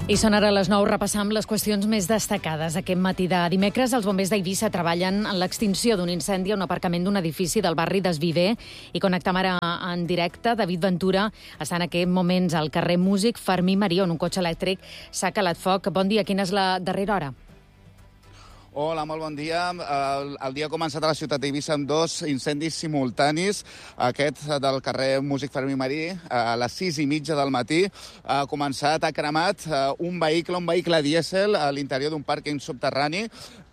I són ara les 9, repassam les qüestions més destacades. Aquest matí de dimecres, els bombers d'Eivissa treballen en l'extinció d'un incendi a un aparcament d'un edifici del barri d'Esviver i connectem ara en directe. David Ventura està en aquests moments al carrer Músic Fermí Marí, on un cotxe elèctric s'ha calat foc. Bon dia, quina és la darrera hora? Hola, molt bon dia. El dia ha començat a la ciutat d'Eivissa amb dos incendis simultanis. Aquest del carrer Músic Fermí Marí, a les 6:30 del matí, ha començat, ha cremat un vehicle dièsel a l'interior d'un pàrquing subterrani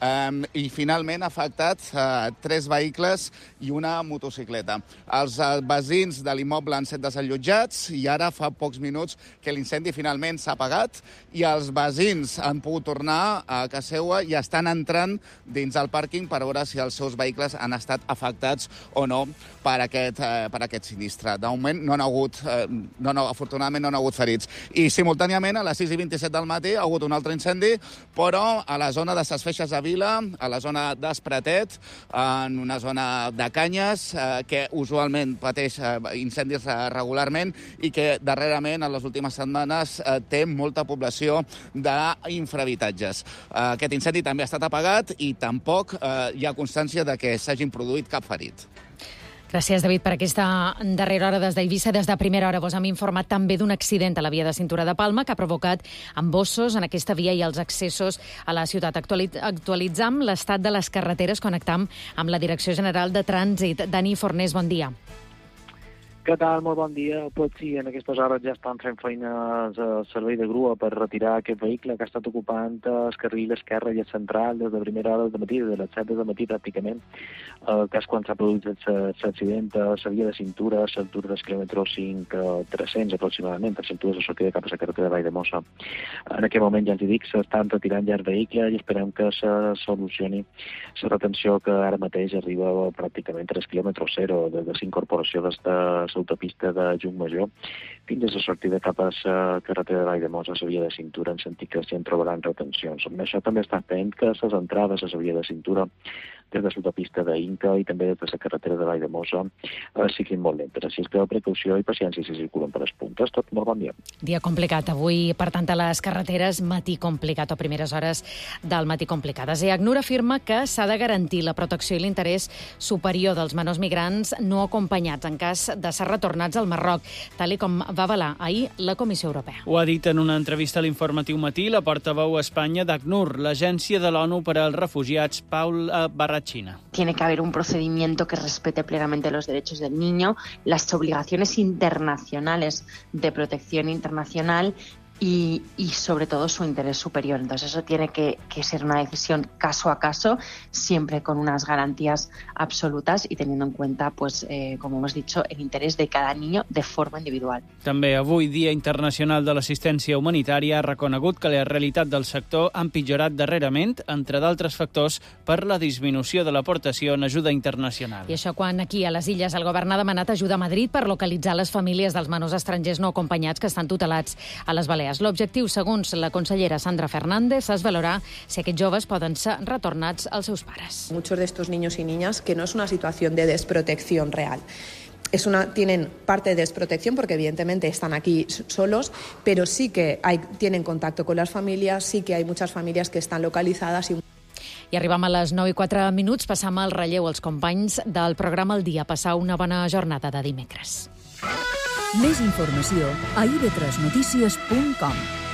i finalment ha afectat 3 vehicles i una motocicleta. Els veïns de l'immoble han estat desallotjats i ara fa pocs minuts que l'incendi finalment s'ha apagat i els veïns han pogut tornar a casa seva i estan entrant dins el pàrquing per veure si els seus vehicles han estat afectats o no per aquest sinistre. De moment afortunadament no han hagut ferits. I simultàniament a les 6:27 del matí ha hagut un altre incendi, però a la zona de Ses Feixes de Vila, a la zona d'Espretet, en una zona de Canyes, que usualment pateix incendis regularment i que darrerament, en les últimes setmanes, té molta població d'infrahabitatges. Aquest incendi també ha estat apagat i tampoc hi ha constància de que s'hagin produït cap ferit. Gràcies, David, per aquesta darrera hora des d'Eivissa. Des de primera hora vos hem informat també d'un accident a la via de cintura de Palma que ha provocat embossos en aquesta via i els accessos a la ciutat. Actualitzam l'estat de les carreteres, connectam amb la Direcció General de Trànsit. Dani Fornés, bon dia. Què tal? Molt bon dia. Pues sí, en aquestes hores ja estan fent feines al servei de grua per retirar aquest vehicle que ha estat ocupant el carril esquerre i el central des de primera hora del matí, des de les 7 del matí pràcticament, que és quan s'ha produït l'accident a la via de cintura, a l'altura del quilòmetre 5-300 aproximadament, a l'altura de sortida cap a la carretera de Valldemossa. En aquest moment, ja ens hi dic, s'estan retirant ja el vehicle i esperem que se solucioni la retenció que ara mateix arriba pràcticament a el quilòmetre 0 de l'incorporació des de l'autopista de Llucmajor fins a la sortida cap a la carretera de Valldemossa, a la via de cintura, en sentit que s'hi trobaran retencions. Això també està fent que les entrades a la via de cintura des de l'autopista d'Inca i també des de la carretera de Valldemossa siguin molt lentes. Així és que precaució i paciència si circulen per les puntes. Tot molt bon dia. Dia complicat avui, per tant, a les carreteres, matí complicat o primeres hores del matí complicades. EACNUR afirma que s'ha de garantir la protecció i l'interès superior dels menors migrants no acompanyats en cas de ser retornats al Marroc, tal com va avalar ahir la Comissió Europea. Ho ha dit en una entrevista a l'Informatiu Matí la portaveu a Espanya d'ACNUR, l'agència de l'ONU per als refugiats, Paula Barrachina. Tiene que haber un procedimiento que respete plenamente los derechos del niño, las obligaciones internacionales de protección internacional y sobre todo su interés superior. Entonces eso tiene que ser una decisión caso a caso, siempre con unas garantías absolutas y teniendo en cuenta, pues, como hemos dicho, el interés de cada niño de forma individual. També avui, Dia Internacional de l'Assistència Humanitària, ha reconegut que la realitat del sector ha empitjorat darrerament, entre d'altres factors, per la disminució de l'aportació en ajuda internacional. I això quan aquí a les Illes el govern ha demanat ajuda a Madrid per localitzar les famílies dels menors estrangers no acompanyats que estan tutelats a les Balears. L'objectiu, segons la consellera Sandra Fernández, és valorar si aquests joves poden ser retornats als seus pares. Muchos de estos niños y niñas que no es una situación de desprotección real. Tienen parte de desprotección porque evidentemente están aquí solos, pero sí que tienen contacto con las familias, sí que hay muchas familias que están localizadas. I arribam a les 9:04, passam el relleu als companys del programa El Dia. Passar una bona jornada de dimecres. Més informació a ib3notícies.com.